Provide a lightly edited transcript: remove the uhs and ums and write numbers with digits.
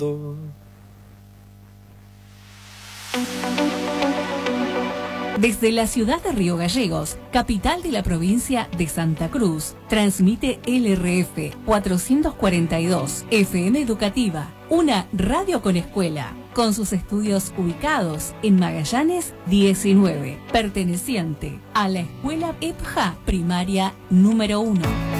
Desde la ciudad de Río Gallegos, capital de la provincia de Santa Cruz, transmite LRF 442, FM Educativa, una radio con escuela, con sus estudios ubicados en Magallanes 19, perteneciente a la escuela EPJA Primaria número 1.